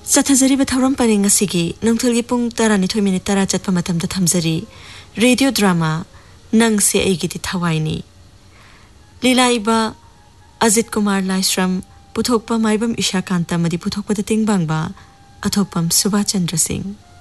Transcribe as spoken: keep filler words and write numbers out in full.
Sathazari Batharam Paring Asigi, Nungtulgi Pung Taranitho Minute Tara Chatpamatam the Tamzari, Radio Drama, Nang Se Egiti Tawaini. Lila Iba, Azit Kumar Laisram, Puthokpa Maibam Isha Kanta Madi Puthokpa the Ting Bangba, Atopam Subhachandra Singh.